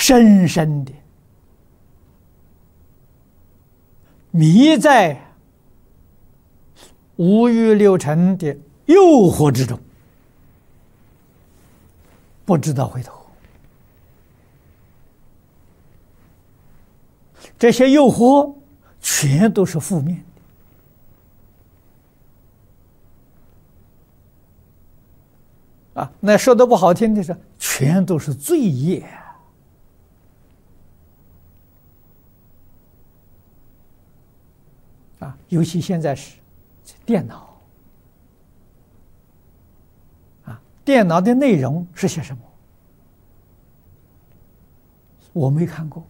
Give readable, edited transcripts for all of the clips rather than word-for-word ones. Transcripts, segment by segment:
深深的迷在五欲六尘的诱惑之中，不知道回头。这些诱惑全都是负面的啊！那说的不好听的是，全都是罪业啊！尤其现在是电脑啊，电脑的内容是些什么？我没看过。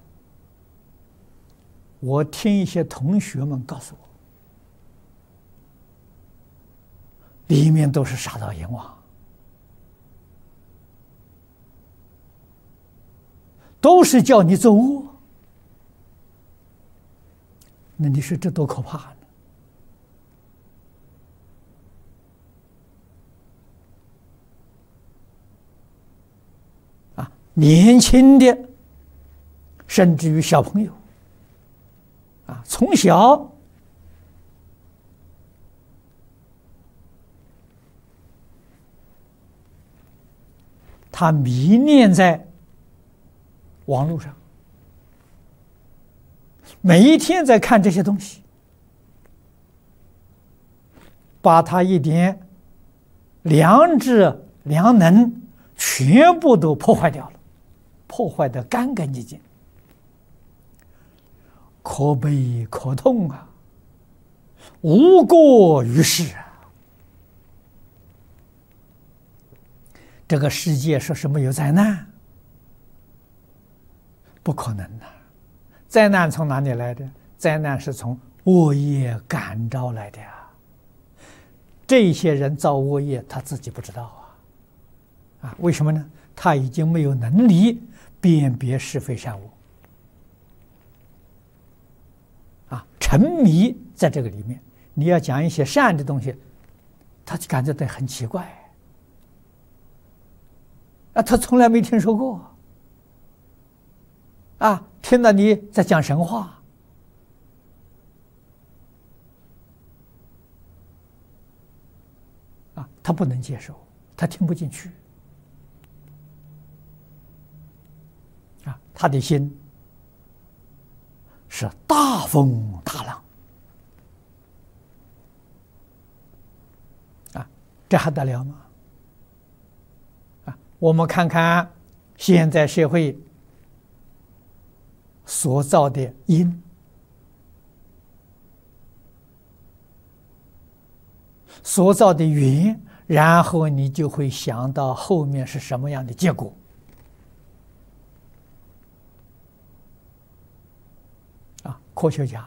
我听一些同学们告诉我，里面都是杀盗淫妄，都是叫你作恶。那你说这多可怕呢？啊，年轻的，甚至于小朋友。啊，从小他迷恋在网络上，每一天在看这些东西，把他一点良知、良能全部都破坏掉了，破坏得干干净净。可悲可痛啊！无过于世啊！这个世界说是没有灾难，不可能的。灾难从哪里来的？灾难是从恶业感召来的呀。这些人造恶业，他自己不知道啊！啊，为什么呢？他已经没有能力辨别是非善恶。沉迷在这个里面，你要讲一些善的东西，他就感觉到很奇怪，啊，他从来没听说过，啊，听到你在讲神话，啊，他不能接受，他听不进去，啊，他的心是大风大浪啊，这还得了吗？啊，我们看看现在社会所造的因，所造的缘，然后你就会想到后面是什么样的结果。科学家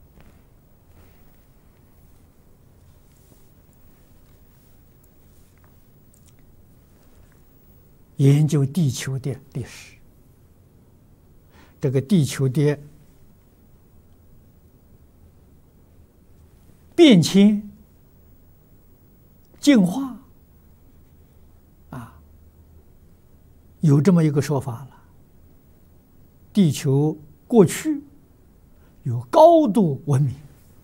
研究地球的历史，这个地球的变迁、进化啊，有这么一个说法了：地球过去有高度文明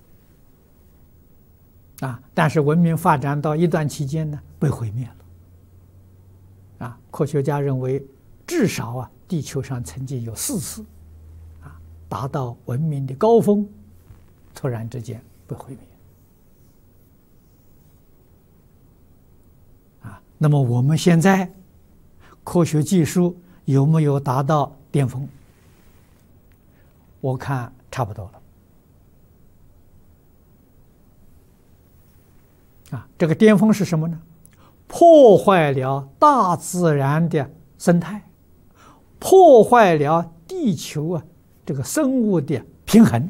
啊，但是文明发展到一段期间呢，被毁灭了啊。科学家认为，至少地球上曾经有4次啊，达到文明的高峰，突然之间被毁灭啊。那么我们现在科学技术有没有达到巅峰？我看差不多了啊！这个巅峰是什么呢？破坏了大自然的生态，破坏了地球这个生物的平衡。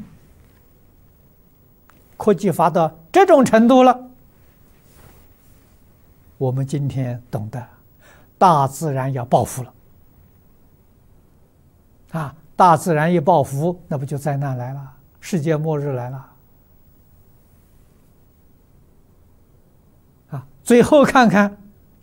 科技发到这种程度了，我们今天懂得，大自然要报复了啊！大自然一报复，那不就灾难来了，世界末日来了啊！最后看看